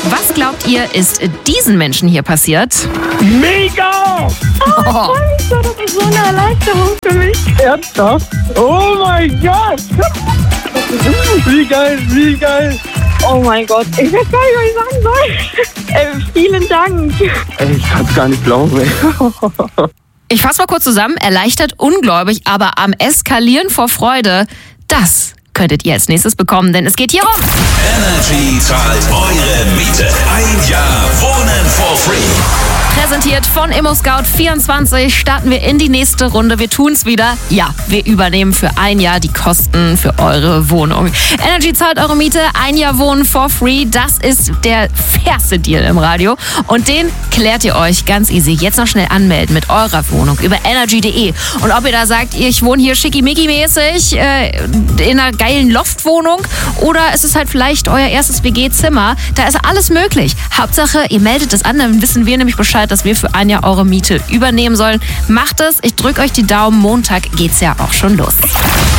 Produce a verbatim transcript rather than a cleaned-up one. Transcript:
Was glaubt ihr, ist diesen Menschen hier passiert? Mega! Oh. Das ist so eine Erleichterung für mich. Ernsthaft? Oh mein Gott! Wie geil, wie geil! Oh mein Gott, ich weiß gar nicht, was ich sagen soll. Äh, vielen Dank. Ey, ich kann's gar nicht glauben, ey. Ich fasse mal kurz zusammen. Erleichtert, ungläubig, aber am Eskalieren vor Freude. Das könntet ihr als nächstes bekommen, denn es geht hier um Energy zahlt eure Miete. Ein Jahr Wohnen for free. Präsentiert von ImmoScout vierundzwanzig starten wir in die nächste Runde. Wir tun's wieder. Ja, wir übernehmen für ein Jahr die Kosten für eure Wohnung. Energy zahlt eure Miete, ein Jahr Wohnen for free. Das ist der fairste Deal im Radio. Und den klärt ihr euch ganz easy. Jetzt noch schnell anmelden mit eurer Wohnung über energy punkt de. Und ob ihr da sagt, ich wohne hier schickimicki-mäßig äh, in einer geilen Loftwohnung oder es ist halt vielleicht euer erstes W G-Zimmer, da ist alles möglich. Hauptsache, ihr meldet es an, dann wissen wir nämlich Bescheid, dass wir für ein Jahr eure Miete übernehmen sollen. Macht es, ich drücke euch die Daumen, Montag geht's ja auch schon los.